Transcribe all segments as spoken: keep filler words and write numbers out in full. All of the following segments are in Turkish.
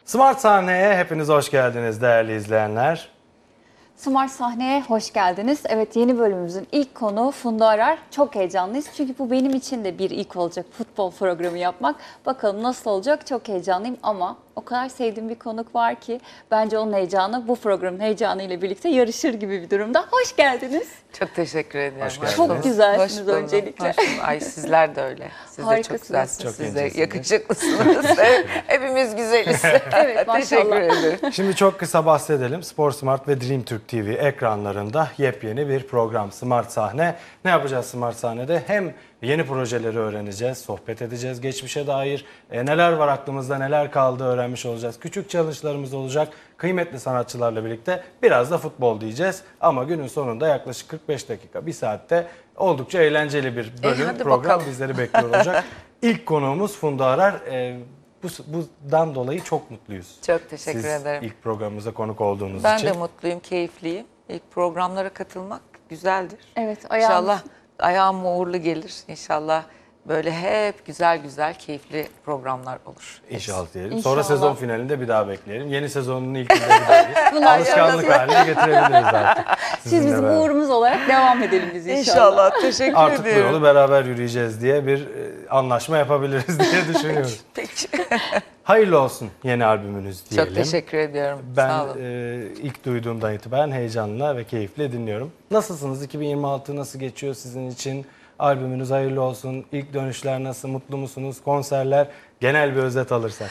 Smart Sahne'ye hepiniz hoş geldiniz değerli izleyenler. Smart Sahne'ye hoş geldiniz. Evet, yeni bölümümüzün ilk konuğu Funda Arar. Çok heyecanlıyız çünkü bu benim için de bir ilk olacak futbol programı yapmak. Bakalım nasıl olacak, çok heyecanlıyım ama o kadar sevdiğim bir konuk var ki bence onun heyecanı bu programın heyecanı ile birlikte yarışır gibi bir durumda. Hoş geldiniz. Çok teşekkür ederim. Hoş geldiniz. Çok güzelsiniz Hoş buldum, öncelikle. hoş buldum. Ay sizler de öyle. Siz de çok Harikasınız. güzelsiniz. Çok Siz de incesiniz. yakışıklısınız. Hepimiz güzeliz. Evet, maşallah. Teşekkür ederim. Şimdi çok kısa bahsedelim. Spor Smart ve Dream Türk T V ekranlarında yepyeni bir program Smart Sahne. Ne yapacağız Smart Sahne'de? Hem yeni projeleri öğreneceğiz, sohbet edeceğiz, geçmişe dair e, neler var aklımızda, neler kaldı öğrenmiş olacağız. Küçük challenge'larımız olacak. Kıymetli sanatçılarla birlikte biraz da futbol diyeceğiz. Ama günün sonunda yaklaşık kırk beş dakika, bir saatte oldukça eğlenceli bir bölüm, hadi program bakalım. bizleri bekliyor olacak. İlk konuğumuz Funda Arar. E, bu, bundan dolayı çok mutluyuz. Çok teşekkür Siz ederim. ilk programımıza konuk olduğunuz Ben için. de mutluyum, keyifliyim. İlk programlara katılmak güzeldir. Evet, ayağınız. İnşallah ayağım uğurlu gelir. İnşallah böyle hep güzel güzel keyifli programlar olur. İnşallah diyelim. İnşallah. Sonra sezon finalinde bir daha bekleyelim. Yeni sezonun ilkinde bir daha bir Bunlar alışkanlık yarası. haline getirebiliriz artık. Siz Sizinle bizim beraber. uğurumuz olarak devam edelim biz inşallah. İnşallah. Teşekkür Artık bu ediyorum. yolu beraber yürüyeceğiz diye bir e, anlaşma yapabiliriz diye düşünüyoruz. Peki. Hayırlı olsun yeni albümünüz diyelim. Çok teşekkür ediyorum. Ben Sağ olun. e, ilk duyduğumdan itibaren heyecanla ve keyifle dinliyorum. Nasılsınız? iki bin yirmi altı nasıl geçiyor sizin için? Albümünüz hayırlı olsun. İlk dönüşler nasıl? Mutlu musunuz? Konserler? Genel bir özet alırsak.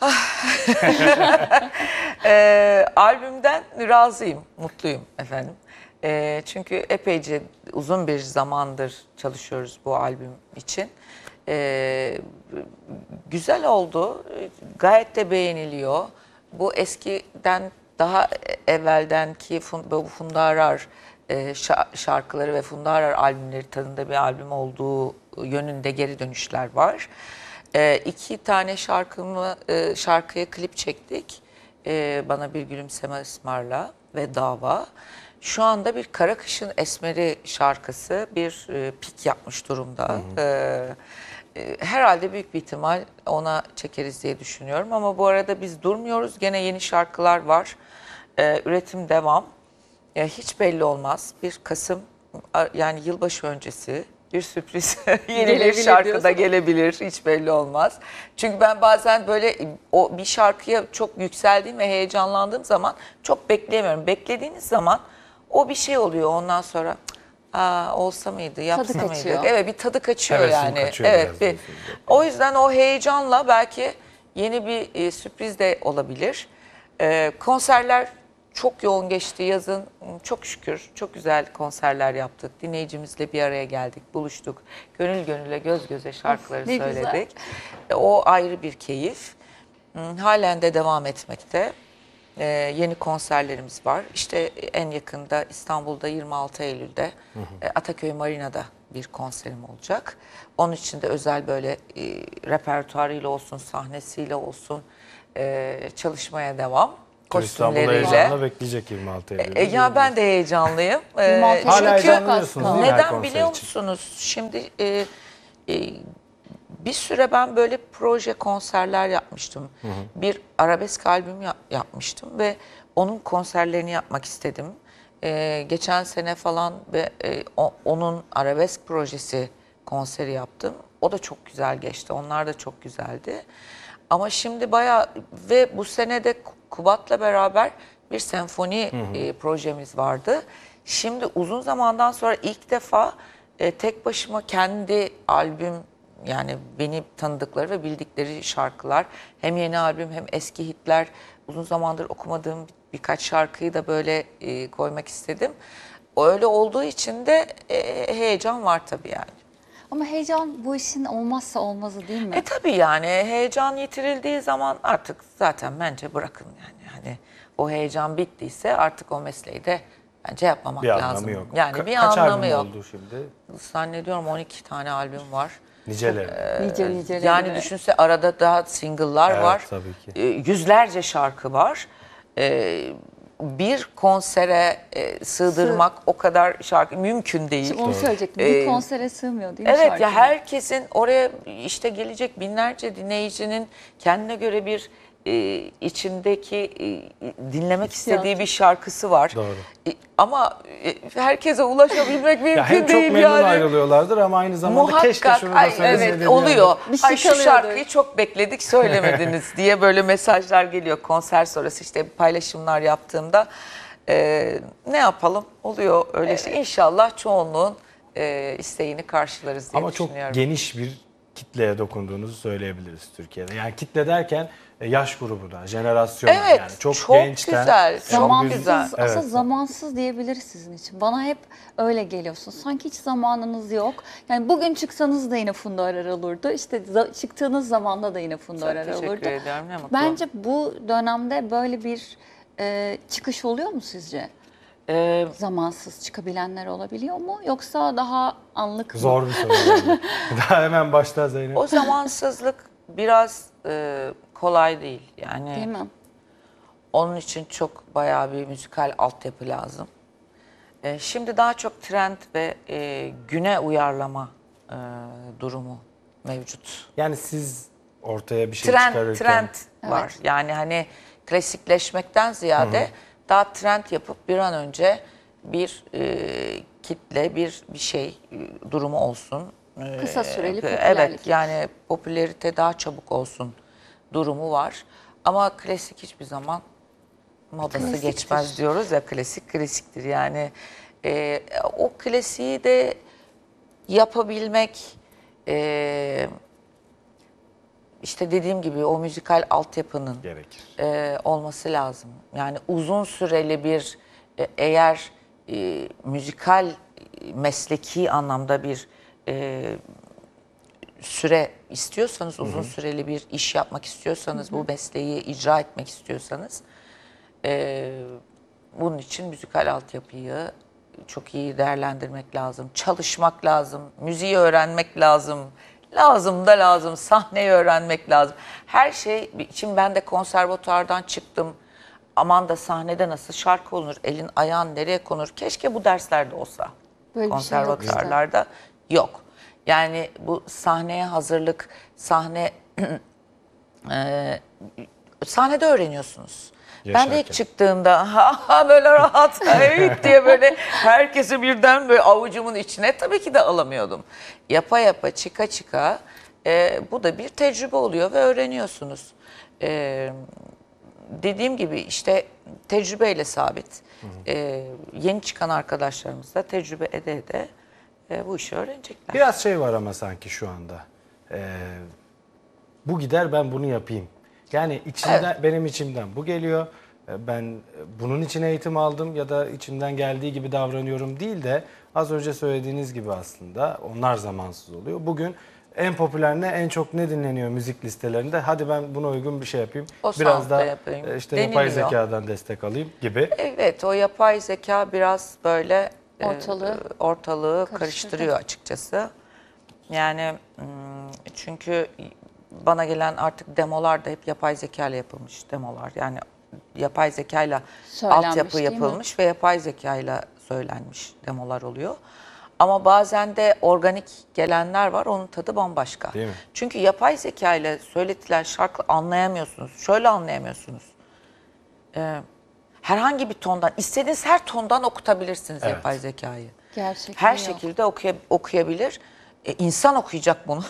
Ee, albümden razıyım, mutluyum efendim. Ee, çünkü epeyce uzun bir zamandır çalışıyoruz bu albüm için. Ee, güzel oldu, gayet de beğeniliyor. Bu eskiden daha evveldenki bu Funda Arar e, şarkıları ve Funda Arar albümleri tadında bir albüm olduğu yönünde geri dönüşler var. E, iki tane şarkımı e, şarkıya klip çektik. E, Bana Bir Gülümseme Ismarla ve Dava. Şu anda bir Kara Kışın Esmeri şarkısı bir e, pik yapmış durumda. Hı hı. E, e, herhalde büyük bir ihtimal ona çekeriz diye düşünüyorum. Ama bu arada biz durmuyoruz. Gene yeni şarkılar var. E, üretim devam. E, hiç belli olmaz. Bir Kasım yani yılbaşı öncesi bir sürpriz yeni bir Gelebilir şarkı da diyorsun. gelebilir. Hiç belli olmaz. Çünkü ben bazen böyle o bir şarkıya çok yükseldiğim ve heyecanlandığım zaman çok bekleyemiyorum. Beklediğiniz zaman o bir şey oluyor. Ondan sonra aa, olsa mıydı, yapsa Tadı mıydı? kaçıyor. Evet, bir tadı kaçıyor Hevesim yani. kaçıyor Evet. biraz Bir, diyorsunuz. o yüzden o heyecanla belki yeni bir e, sürpriz de olabilir. E, konserler çok yoğun geçti yazın. Çok şükür çok güzel konserler yaptık. Dinleyicimizle bir araya geldik, buluştuk. Gönül gönüle, göz göze şarkıları Of, ne güzel. söyledik. E, o ayrı bir keyif. Hmm, Halen de devam etmekte. E, yeni konserlerimiz var. İşte en yakında İstanbul'da yirmi altı Eylül'de e, Ataköy Marina'da bir konserim olacak. Onun için de özel böyle e, repertuarıyla olsun, sahnesiyle olsun e, çalışmaya devam. İstanbul'da Kostümleriyle. heyecanla bekleyecek yirmi altı Eylül'de. E, ya ben de heyecanlıyım. E, yirmi altı Hala çünkü heyecanlanıyorsunuz değil mi her neden konser biliyor için? musunuz? Şimdi e, e, bir süre ben böyle proje konserler yapmıştım. Hı hı. Bir arabesk albüm yap, yapmıştım ve onun konserlerini yapmak istedim. E, geçen sene falan ve e, o, onun arabesk projesi konseri yaptım. O da çok güzel geçti. Onlar da çok güzeldi. Ama şimdi bayağı ve bu sene de Kubat'la beraber bir senfoni hı hı. E, projemiz vardı. Şimdi uzun zamandan sonra ilk defa e, tek başıma kendi albüm, yani beni tanıdıkları ve bildikleri şarkılar, hem yeni albüm hem eski hitler, uzun zamandır okumadığım birkaç şarkıyı da böyle e, koymak istedim. Öyle olduğu için de e, heyecan var tabii yani. Ama heyecan bu işin olmazsa olmazı değil mi? E tabii yani heyecan yitirildiği zaman artık zaten bence bırakın yani. Hani o heyecan bittiyse artık o mesleği de bence yapmamak Bir lazım. anlamı yok. Yani Ka- bir kaç anlamı albüm yok. oldu şimdi? Zannediyorum on iki tane albüm var. Niceleri. Nice niceleri. Yani düşünse arada daha single'lar Evet, var. tabii ki. E, yüzlerce şarkı var. E, bir konsere e, sığdırmak o kadar şarkı mümkün değil. Şimdi onu söyleyecektim. Ee, Bir konsere sığmıyor değil mi Evet şarkı? ya, herkesin oraya işte gelecek binlerce dinleyicinin kendine göre bir e, içindeki e, dinlemek Hissiyat. istediği bir şarkısı var. Doğru. E, ama e, herkese ulaşabilmek mümkün Ya hem değil çok memnun yani. ayrılıyorlardır ama aynı zamanda keşke Muhakkak, şunu da ay, söyleseydi. evet diye. oluyor. Bir şey Ay şu kalıyordur. şarkıyı çok bekledik söylemediniz diye böyle mesajlar geliyor konser sonrası işte paylaşımlar yaptığımda. E, ne yapalım? Oluyor öyle şey. İnşallah çoğunluğun e, isteğini karşılarız diye Ama çok düşünüyorum. geniş bir kitleye dokunduğunuzu söyleyebiliriz Türkiye'de. Yani kitle derken e, yaş grubuna, jenerasyona Evet, yani çok, çok gençten güzel, çok Zamansız, güzel. aslında Evet. zamansız diyebiliriz sizin için. Bana hep öyle geliyorsun. Sanki hiç zamanınız yok. Yani bugün çıksanız da yine Funda Arar olurdu. İşte za- çıktığınız zamanda da yine Funda Çok Arar teşekkür olurdu. ediyorum. Ne mutlu. Bence bu dönemde böyle bir e, çıkış oluyor mu sizce? Ee, Zamansız çıkabilenler olabiliyor mu? Yoksa daha anlık mı? Zor bir soru. yani. Daha hemen başta Zeynep. o zamansızlık biraz e, kolay değil. Yani Değil mi? onun için çok bayağı bir müzikal altyapı lazım. E, şimdi daha çok trend ve e, güne uyarlama e, durumu mevcut. Yani siz ortaya bir şey Trend çıkarırken trend var. Yani hani klasikleşmekten ziyade daha trend yapıp bir an önce bir e, kitle, bir bir şey e, durumu olsun. E, Kısa süreli e, popülerlik. Evet, yani popülerite daha çabuk olsun durumu var. Ama klasik hiçbir zaman modası Klasiktir. geçmez diyoruz ya, klasik klasiktir. Yani e, o klasiği de yapabilmek, e, işte dediğim gibi o müzikal altyapının gerekir. e, olması lazım. Yani uzun süreli bir e, eğer e, müzikal e, mesleki anlamda bir e, süre istiyorsanız, uzun süreli bir iş yapmak istiyorsanız, bu mesleği icra etmek istiyorsanız e, bunun için müzikal altyapıyı çok iyi değerlendirmek lazım. Çalışmak lazım, müziği öğrenmek lazım. Lazım da lazım, sahneyi öğrenmek lazım. Her şey için ben de konservatuardan çıktım. Aman da sahnede nasıl şarkı olunur, elin ayağın nereye konur. Keşke bu derslerde olsa. Böyle bir şey yok işte. Konservatuarlarda yok. Yani bu sahneye hazırlık, sahne e, sahnede öğreniyorsunuz. Ben de Yaşarken. ilk çıktığımda ha, ha, böyle rahat evet diye böyle herkesi birden böyle avucumun içine tabii ki de alamıyordum. Yapa yapa çıka çıka e, bu da bir tecrübe oluyor ve öğreniyorsunuz. E, dediğim gibi işte tecrübeyle sabit. E, yeni çıkan arkadaşlarımız da tecrübe ede ede e, bu işi öğrenecekler. Biraz şey var ama sanki şu anda. Ee, bu gider ben bunu yapayım. Yani içimden, benim içimden bu geliyor. Ee, Ben bunun için eğitim aldım ya da içimden geldiği gibi davranıyorum değil de az önce söylediğiniz gibi aslında onlar zamansız oluyor. Bugün en popüler ne, en çok ne dinleniyor müzik listelerinde? Hadi ben buna uygun bir şey yapayım. O Biraz sound'da da yapayım. e, işte yapay Deniliyor. zekadan destek alayım gibi. Evet, o yapay zeka biraz böyle e, Ortalığı ortalığı karıştırdı. karıştırıyor açıkçası. Yani hmm, çünkü bana gelen artık demolar da hep yapay zeka ile yapılmış demolar. Yani yapay zeka ile Söylenmiş, altyapı değil mi? yapılmış ve yapay zeka ile söylenmiş demolar oluyor. Ama bazen de organik gelenler var, onun tadı bambaşka. Değil mi? Çünkü yapay zeka ile söyletilen şarkı anlayamıyorsunuz. Şöyle anlayamıyorsunuz. Ee, herhangi bir tondan, istediğiniz her tondan okutabilirsiniz Evet. yapay zekayı. Gerçekten Her yok. şekilde okuya- okuyabilir. E, insan okuyacak bunu.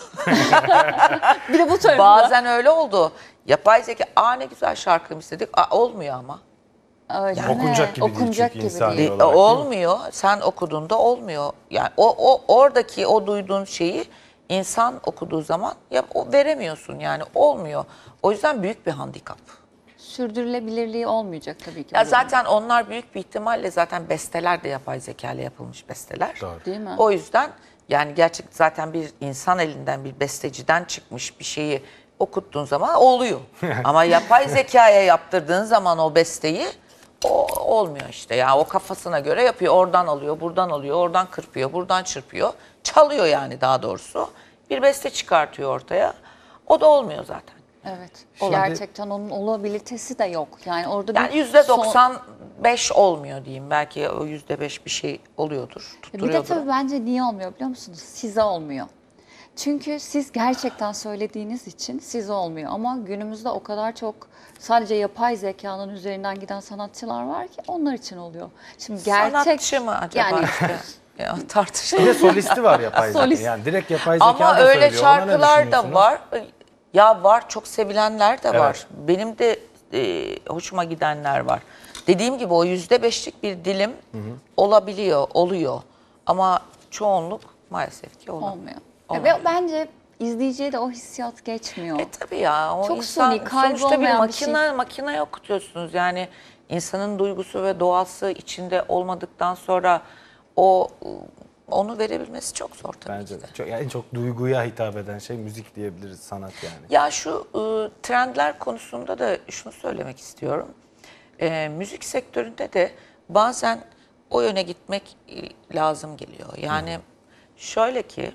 Bir de bu tarafı var. Bazen öyle oldu. Yapay zeka, aa ne güzel şarkımı istedik. Aa, olmuyor ama. Öyle mi? Okunacak gibi değil Okunacak çünkü gibi insani değil. E, olarak, değil mi? olmuyor. Sen okuduğunda olmuyor. Yani o, o oradaki o duyduğun şeyi insan okuduğu zaman ya, o veremiyorsun yani olmuyor. O yüzden büyük bir handikap. Sürdürülebilirliği olmayacak tabii ki. Ya bu zaten onlar büyük bir ihtimalle zaten besteler de yapay zeka ile yapılmış besteler. Doğru. Değil mi? O yüzden yani gerçek zaten bir insan elinden bir besteciden çıkmış bir şeyi okuttuğun zaman oluyor. Ama yapay zekaya yaptırdığın zaman o besteyi o olmuyor işte. Yani o kafasına göre yapıyor. Oradan alıyor, buradan alıyor, oradan kırpıyor, buradan çırpıyor. Çalıyor yani daha doğrusu. Bir beste çıkartıyor ortaya. O da olmuyor zaten. Evet. Şimdi- Gerçekten onun olabilitesi de yok. Yani orada Yani bir yüzde son- doksan beş olmuyor diyeyim. Belki o yüzde beş bir şey oluyordur, Bir de tutturuyordur. tabii bence niye olmuyor biliyor musunuz? Size olmuyor. Çünkü siz gerçekten söylediğiniz için siz olmuyor. Ama günümüzde o kadar çok sadece yapay zekanın üzerinden giden sanatçılar var ki onlar için oluyor. Şimdi gerçek Sanatçı mı acaba yani işte? Ya, Bir tartışılır. de solisti var yapay zeka. Solist. Yani direkt yapay zeka Ama da öyle söylüyor. Ona ne şarkılar da düşünüyorsunuz? var. Ya var, çok sevilenler de var. Evet. Benim de e, hoşuma gidenler var. Dediğim gibi o yüzde beşlik bir dilim olabiliyor, oluyor. Ama çoğunluk maalesef ki olamıyor. olmuyor. Olmuyor. Ve bence izleyiciye de o hissiyat geçmiyor. E tabii ya. O Çok insan, suni, kalbi sonuçta bir olmayan bir şey. makine, makine okutuyorsunuz. Yani insanın duygusu ve doğası içinde olmadıktan sonra o onu verebilmesi çok zor tabii Bence ki de. de. Çok, yani en çok duyguya hitap eden şey müzik diyebiliriz, sanat yani. Ya şu e, trendler konusunda da şunu söylemek istiyorum. E, müzik sektöründe de bazen o yöne gitmek e, lazım geliyor. Yani şöyle ki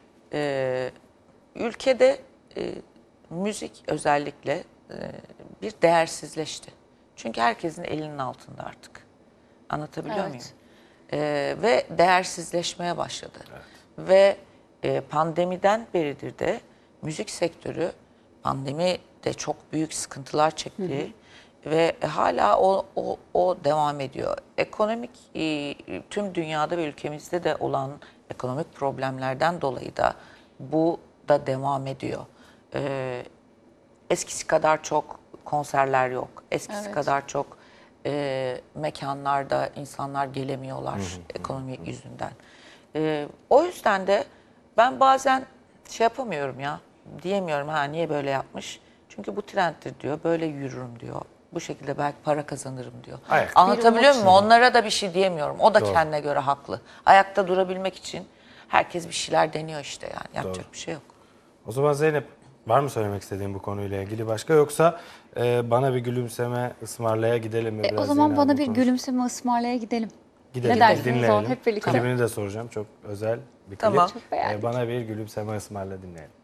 e, ülkede e, müzik özellikle e, bir değersizleşti. Çünkü herkesin elinin altında artık. Anlatabiliyor Evet. muyum? E, ve değersizleşmeye başladı. Ve e, pandemiden beridir de müzik sektörü, pandemi de çok büyük sıkıntılar çekti ve hala o, o, o devam ediyor. Ekonomik, e, tüm dünyada ve ülkemizde de olan ekonomik problemlerden dolayı da bu da devam ediyor. E, eskisi kadar çok konserler yok, eskisi Evet. kadar çok e, mekanlarda insanlar gelemiyorlar ekonomi yüzünden. E, o yüzden de ben bazen şey yapamıyorum ya, diyemiyorum ha niye böyle yapmış. Çünkü bu trenddir diyor, böyle yürürüm diyor. Bu şekilde belki para kazanırım diyor. Ayakta. Anlatabiliyor Bir muyum? Onlara da bir şey diyemiyorum. O da Doğru. kendine göre haklı. Ayakta durabilmek için herkes bir şeyler deniyor işte yani. Yapacak Doğru. bir şey yok. O zaman Zeynep, var mı söylemek istediğin bu konuyla ilgili başka, yoksa e, bana bir gülümseme ısmarlaya gidelim mi? E, o Biraz zaman yine bana bu bir konuş- gülümseme ısmarlaya gidelim. Gidelim, Ne dersiniz? dinleyelim. O zaman hep birlikte. Klibini de soracağım, çok özel bir klip. Tamam. Çok beğendik. E, bana bir gülümseme ısmarla, dinleyelim.